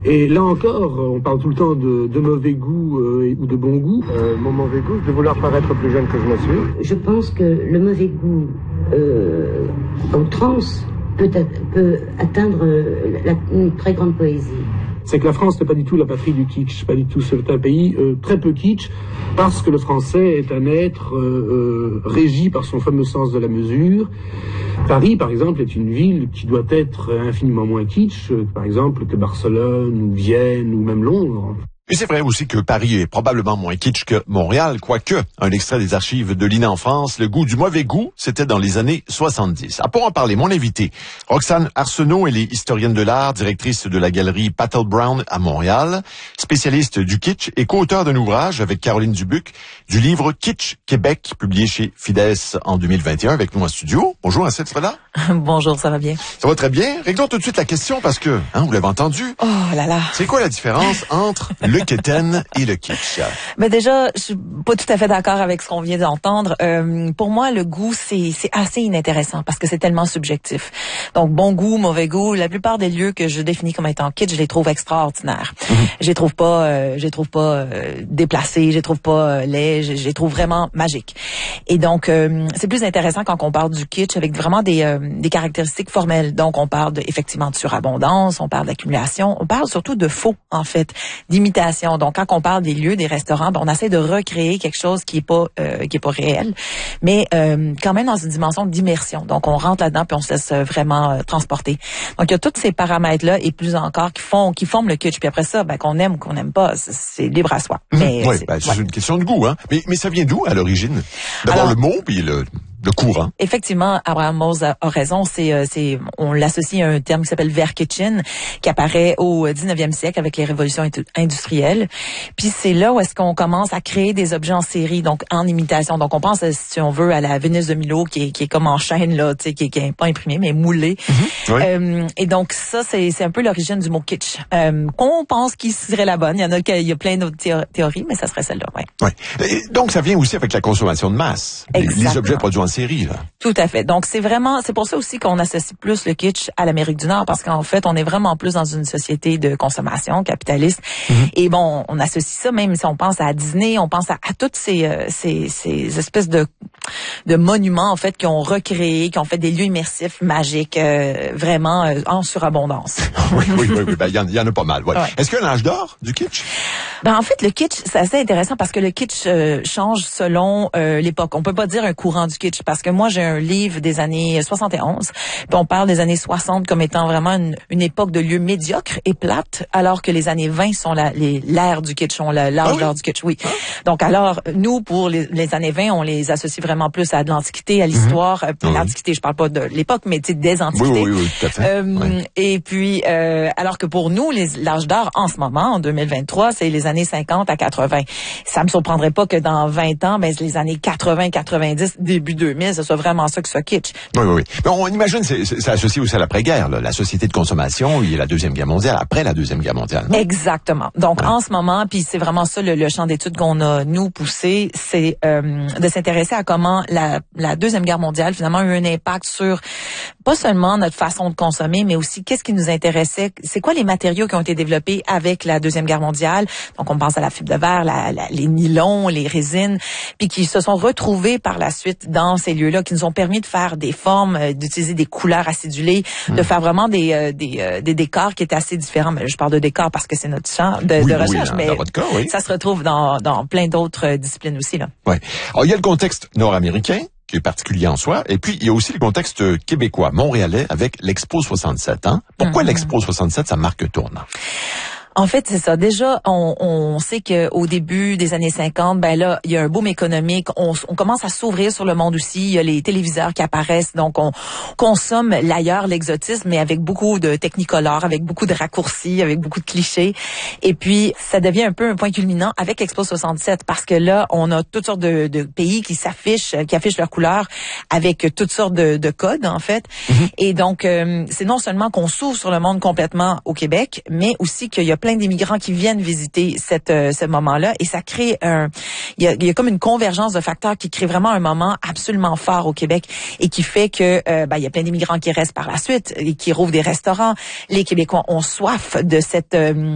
Et là encore, on parle tout le temps de mauvais goût ou de bon goût. Mon mauvais goût, de vouloir paraître plus jeune que je ne suis. Je pense que le mauvais goût en trans peut atteindre une très grande poésie. C'est que la France n'est pas du tout la patrie du kitsch, pas du tout. C'est un pays très peu kitsch, parce que le français est un être régi par son fameux sens de la mesure. Paris, par exemple, est une ville qui doit être infiniment moins kitsch, par exemple, que Barcelone, ou Vienne, ou même Londres. Et c'est vrai aussi que Paris est probablement moins kitsch que Montréal, quoique, un extrait des archives de l'INA en France, le goût du mauvais goût, c'était dans les années 70. Pour en parler, mon invité, Roxane Arsenault, elle est historienne de l'art, directrice de la galerie Patel Brown à Montréal, spécialiste du kitsch et co-auteur d'un ouvrage avec Caroline Dubuc du livre Kitsch Québec, publié chez Fides en 2021 avec nous en studio. Bonjour, merci d'être là. Bonjour, ça va bien? Ça va très bien. Réglons tout de suite la question parce que, vous l'avez entendu. Oh là là. C'est quoi la différence entre le quétaine et le kitsch? Ben déjà, je suis pas tout à fait d'accord avec ce qu'on vient d'entendre. Pour moi, le goût, c'est assez inintéressant parce que c'est tellement subjectif. Donc, bon goût, mauvais goût, la plupart des lieux que je définis comme étant kitsch, je les trouve extraordinaires. Je les trouve pas déplacés, je les trouve pas laids, je les trouve vraiment magiques. Et donc, c'est plus intéressant quand on parle du kitsch avec vraiment des caractéristiques formelles. Donc, on parle effectivement de surabondance, on parle d'accumulation, on parle surtout de faux, en fait, d'imitation. Donc, quand on parle des lieux, des restaurants, on essaie de recréer quelque chose qui est pas réel, mais quand même dans une dimension d'immersion. Donc, on rentre là-dedans puis on se laisse vraiment transporter. Donc, il y a tous ces paramètres-là et plus encore qui forment le kitsch. Puis après ça, qu'on aime ou qu'on n'aime pas, c'est libre à soi. Mais c'est une question de goût, hein. Mais ça vient d'où à l'origine? D'abord le mot puis le courant. Effectivement, Abraham Mose a raison. On l'associe à un terme qui s'appelle Verkitchen, qui apparaît au 19e siècle avec les révolutions industrielles. Puis c'est là où est-ce qu'on commence à créer des objets en série, donc en imitation. Donc on pense, si on veut, à la Vénus de Milo qui est comme en chaîne là, tu sais, qui est pas imprimée mais moulée. Oui. Et donc ça, c'est un peu l'origine du mot kitsch. Qu'on pense qu'il serait la bonne. Il y a plein d'autres théories, mais ça serait celle-là. Ouais. Ouais. Et donc ça vient aussi avec la consommation de masse. Les objets produits en série, là. Tout à fait. Donc, c'est pour ça aussi qu'on associe plus le kitsch à l'Amérique du Nord, parce qu'en fait, on est vraiment plus dans une société de consommation capitaliste. Et bon, on associe ça, même si on pense à Disney, on pense à toutes ces espèces de monuments, en fait, qui ont recréé, qui ont fait des lieux immersifs, magiques, vraiment en surabondance. Oui. Il y en a pas mal. Ouais. Est-ce qu'il y a un âge d'or du kitsch? En fait, le kitsch, c'est assez intéressant parce que le kitsch change selon l'époque. On peut pas dire un courant du kitsch parce que moi, j'ai un livre des années 71, puis on parle des années 60 comme étant vraiment une époque de lieux médiocres et plates, alors que les années 20 sont l'ère du kitsch, l'âge d'or du kitsch, oui. Donc alors, nous, pour les années 20, on les associe vraiment plus à de l'Antiquité, à l'histoire. L'Antiquité, je parle pas de l'époque, mais des Antiquités. Oui, tout à fait. Et puis, alors que pour nous, l'âge d'or en ce moment, en 2023, c'est les années 50 à 80. Ça me surprendrait pas que dans 20 ans, les années 80, 90, début 2000, ce soit vraiment ça que ce soit kitsch. Oui. Mais on imagine c'est associé aussi à l'après-guerre, là, la société de consommation et la Deuxième Guerre mondiale, après la Deuxième Guerre mondiale. Non? Exactement. Donc, en ce moment, puis c'est vraiment ça le champ d'études qu'on a, nous, poussé, c'est de s'intéresser à comment la Deuxième Guerre mondiale, finalement, a eu un impact sur pas seulement notre façon de consommer, mais aussi qu'est-ce qui nous intéressait, c'est quoi les matériaux qui ont été développés avec la Deuxième Guerre mondiale. Donc, on pense à la fibre de verre, les nylons, les résines, puis qui se sont retrouvés par la suite dans ces lieux-là, qui nous ont permis de faire des formes, d'utiliser des couleurs acidulées, de faire vraiment des décors qui étaient assez différents. Mais je parle de décors parce que c'est notre champ de recherche, mais dans votre cas, ça se retrouve dans plein d'autres disciplines aussi, là. Ouais. Alors, il y a le contexte nord-américain qui est particulier en soi, et puis il y a aussi le contexte québécois, montréalais, avec l'Expo 67. Pourquoi l'Expo 67, ça marque tournant? En fait, c'est ça. Déjà, on sait que au début des années 50, là, il y a un boom économique. On commence à s'ouvrir sur le monde aussi. Il y a les téléviseurs qui apparaissent. Donc, on consomme l'ailleurs, l'exotisme, mais avec beaucoup de technicolor, avec beaucoup de raccourcis, avec beaucoup de clichés. Et puis, ça devient un peu un point culminant avec l'Expo 67 parce que là, on a toutes sortes de pays qui affichent leurs couleurs avec toutes sortes de codes, en fait. Et donc, c'est non seulement qu'on s'ouvre sur le monde complètement au Québec, mais aussi qu'il y a plein d'immigrants qui viennent visiter ce moment-là et ça crée il y a comme une convergence de facteurs qui crée vraiment un moment absolument fort au Québec et qui fait que il y a plein d'immigrants qui restent par la suite et qui rouvrent des restaurants. Les Québécois ont soif de cette